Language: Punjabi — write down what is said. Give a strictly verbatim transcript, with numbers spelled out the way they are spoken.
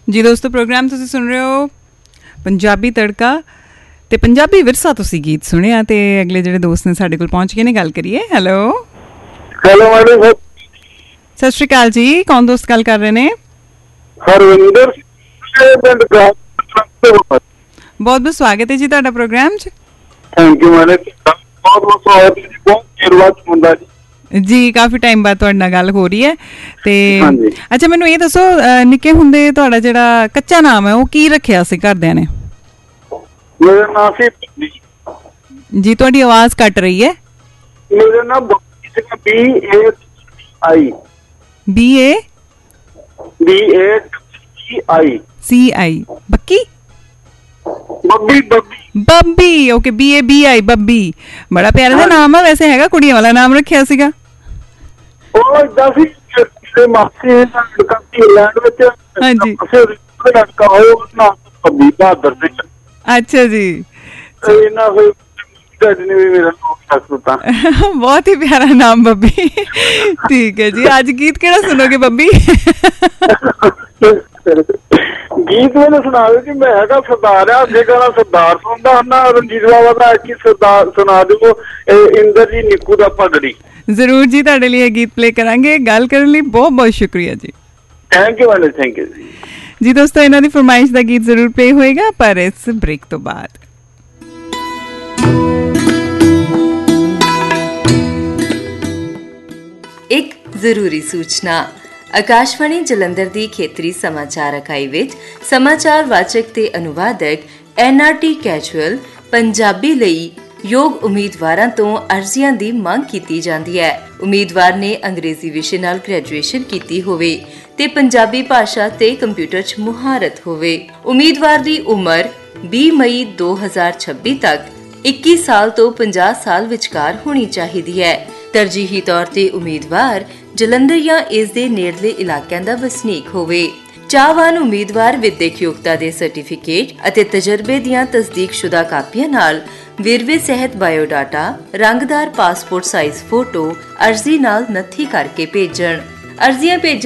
ਜੀ ਦੋਸਤੋ, ਪ੍ਰੋਗਰਾਮ ਤੁਸੀਂ ਸੁਣ ਰਹੇ ਹੋ ਪੰਜਾਬੀ ਤੜਕਾ ਤੇ ਪੰਜਾਬੀ ਵਿਰਸਾ। ਤੁਸੀਂ ਗੀਤ ਸੁਣਿਆ ਤੇ ਅਗਲੇ ਜਿਹੜੇ ਦੋਸਤ ਨੇ ਸਾਡੇ ਕੋਲ ਪਹੁੰਚ ਗਏ ਨੇ, ਗੱਲ ਕਰੀਏ। ਹੈਲੋ ਹੈਲੋ ਮੈਡਮ, ਸਤਿ ਸ਼੍ਰੀ ਅਕਾਲ ਜੀ। ਕੌਣ ਦੋਸਤ ਗੱਲ ਕਰ ਰਹੇ ਨੇ? ਹਰਵਿੰਦਰ। ਬਹੁਤ ਬਹੁਤ ਸਵਾਗਤ ਹੈ ਜੀ ਤੁਹਾਡਾ ਪ੍ਰੋਗਰਾਮ 'ਚ। ਥੈਂਕ ਯੂ ਮੈਡਮ, ਬਹੁਤ ਬਹੁਤ ਸਵਾਗਤ ਹੈ ਜੀ। ਬਹੁਤ ਚਿਰ ਬਾਅਦ ਹੁੰਦਾ ਜੀ ਜੀ, ਕਾਫੀ ਟਾਈਮ ਬਾਅਦ ਤੁਹਾਡੇ ਨਾਲ ਗੱਲ ਹੋ ਰਹੀ ਹੈ। ਤੇ ਹਾਂਜੀ, ਅੱਛਾ, ਮੈਨੂੰ ਇਹ ਦੱਸੋ, ਨਿੱਕੇ ਹੁੰਦੇ ਤੁਹਾਡਾ ਜਿਹੜਾ ਕੱਚਾ ਨਾਮ ਹੈ ਉਹ ਕੀ ਰੱਖਿਆ ਸੀ ਘਰਦਿਆਂ ਨੇ? ਮੇਰਾ ਨਾਮ ਸੀ ਜੀ, ਤੁਹਾਡੀ ਆਵਾਜ਼ ਕੱਟ ਰਹੀ ਹੈ। ਮੇਰਾ ਨਾਮ B A I B A B A I C I Bakki Babbi Babbi Babbi. Okay, B A B I ਬੱਬੀ। ਬੜਾ ਪਿਆਰਾ ਜਿਹਾ ਨਾਮ ਆ ਵੈਸੇ, ਹੈਗਾ ਕੁੜੀਆਂ ਵਾਲਾ ਨਾਮ ਰੱਖਿਆ ਸੀਗਾ। ਉਹ ਏਦਾਂ ਸੀ, ਮੇਰੇ ਮਾਸੀ ਲੜਕਾ ਇੰਗਲੈਂਡ ਵਿੱਚ ਹਾਂਜੀ, ਲੜਕਾ ਹੋਇਆ, ਉਹਦਾ ਨਾਮ ਬੱਬੀ ਬਹਾਦਰ ਸਿੰਘ। ਅੱਛਾ ਜੀ, ਇਹਨਾਂ ਫਿਰ ਡੈਡੀ ਨੇ ਵੀ ਮੇਰਾ ਨਾਮ ਰੱਖ ਦਿੱਤਾ। ਬਹੁਤ ਹੀ ਪਿਆਰਾ ਨਾਮ ਬੱਬੀ। ਠੀਕ ਹੈ ਜੀ, ਅੱਜ ਗੀਤ ਕਿਹੜਾ ਸੁਣੋਗੇ ਬੱਬੀ? ਗੀਤ ਮੈਨੂੰ ਸੁਣਾ ਦਿਓ ਜੀ। ਮੈਂ ਹੈਗਾ ਸਰਦਾਰ ਆ, ਅੱਗੇ ਗਾਣਾ ਸਰਦਾਰ ਸੁਣਦਾ ਹੁੰਦਾ, ਰਣਜੀਤ ਬਾਬਾ ਦਾ ਕੀ ਸਰਦਾਰ ਸੁਣਾ ਦਿਓ, ਇੰਦਰ ਜੀ ਨਿੱਕੂ ਦਾ ਪਗੜੀ। ਜ਼ਰੂਰ ਜੀ, ਤੁਹਾਡੇ ਲਈ ਇਹ ਗੀਤ ਪਲੇ ਕਰਾਂਗੇ। ਗੱਲ ਕਰਨ ਲਈ ਬਹੁਤ ਬਹੁਤ ਸ਼ੁਕਰੀਆ ਜੀ। Thank you madam, thank you ਜੀ। ਜੀ ਦੋਸਤੋ, ਇਹਨਾਂ ਦੀ ਫਰਮਾਇਸ਼ ਦਾ ਗੀਤ ਜ਼ਰੂਰ ਪਲੇ ਹੋਏਗਾ, ਪਰ ਇਸ ਬ੍ਰੇਕ ਤੋਂ ਬਾਅਦ। ਇੱਕ ਜ਼ਰੂਰੀ ਸੂਚਨਾ। ਆਕਾਸ਼ਵਾਣੀ ਜਲੰਧਰ ਦੀ ਖੇਤਰੀ ਸਮਾਚਾਰ ਇਕਾਈ ਵਿੱਚ ਸਮਾਚਾਰ ਵਾਚਕ ਤੇ ਅਨੁਵਾਦਕ N R T casual Punjabi ਲਈ ਯੋਗ ਉਮੀਦਵਾਰਾਂ ਤੋਂ ਅਰਜ਼ੀਆਂ ਦੀ ਮੰਗ ਕੀਤੀ ਜਾਂਦੀ ਹੈ। ਉਮੀਦਵਾਰ ਨੇ ਅੰਗਰੇਜ਼ੀ ਵਿਸ਼ੇ ਨਾਲ ਗ੍ਰੈਜੂਏਸ਼ਨ ਕੀਤੀ ਹੋਵੇ ਤੇ ਪੰਜਾਬੀ ਭਾਸ਼ਾ ਤੇ ਕੰਪਿਊਟਰ 'ਚ ਮੁਹਾਰਤ ਹੋਵੇ। ਉਮੀਦਵਾਰ ਦੀ ਉਮਰ ਵੀਹ ਮਈ ਦੋ ਹਜ਼ਾਰ ਛੱਬੀ ਤੱਕ ਇੱਕੀ ਸਾਲ ਤੋਂ ਪੰਜਾਹ ਸਾਲ ਵਿਚਕਾਰ ਹੋਣੀ ਚਾਹੀਦੀ ਹੈ। ਤਰਜੀਹੀ ਤੌਰ ਤੇ ਉਮੀਦਵਾਰ ਜਲੰਧਰ ਜਾਂ ਇਸ ਦੇ ਨੇੜਲੇ ਇਲਾਕਿਆਂ ਦਾ ਵਸਨੀਕ ਹੋਵੇ। ਚਾਹਵਾਨ ਉਮੀਦਵਾਰ ਵਿਦਿਅਕ ਯੋਗਤਾ ਦੇ ਸਰਟੀਫਿਕੇਟ ਅਤੇ ਤਜਰਬੇ ਦੀਆਂ ਤਸਦੀਕਸ਼ੁਦਾ ਕਾਪੀਆਂ ਨਾਲ ਵੇਰਵੇ ਸਹਿਤ ਬਾਇਓਡਾਟਾ, ਰੰਗਦਾਰ ਪਾਸਪੋਰਟ ਸਾਈਜ਼ ਫੋਟੋ ਅਰਜ਼ੀ ਨਾਲ ਨੱਥੀ ਕਰਕੇ ਭੇਜਣ। ਅਰਜ਼ੀਆਂ ਭੇਜਣ